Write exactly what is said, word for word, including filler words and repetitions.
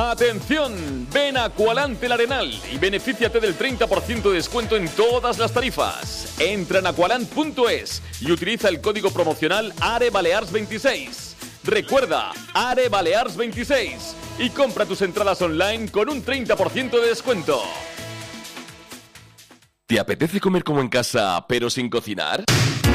¡Atención! Ven a Aqualand El Arenal y benefíciate del treinta por ciento de descuento en todas las tarifas. Entra en aqualand punto es y utiliza el código promocional A R E Balears veintiséis. Recuerda, A R E Balears veintiséis y compra tus entradas online con un treinta por ciento de descuento. ¿Te apetece comer como en casa, pero sin cocinar?